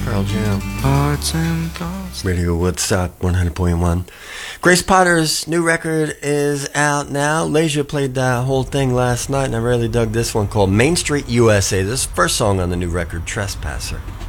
Pearl Jam. Hearts and thoughts. Radio Woodstock 100.1. Grace Potter's new record is out now. Leisure played that whole thing last night, and I really dug this one called Main Street USA. This is the first song on the new record, Trespasser.